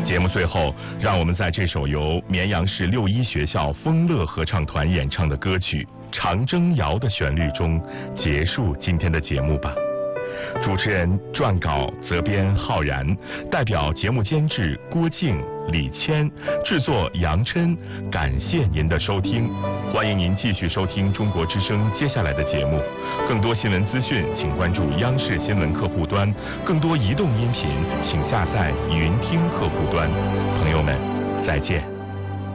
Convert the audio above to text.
节目最后，让我们在这首由绵阳市六一学校丰乐合唱团演唱的歌曲《长征谣》的旋律中结束今天的节目吧。主持人撰稿责编浩然，代表节目监制郭静、李谦，制作杨琛，感谢您的收听，欢迎您继续收听中国之声接下来的节目。更多新闻资讯请关注央视新闻客户端，更多移动音频请下载云听客户端。朋友们，再见。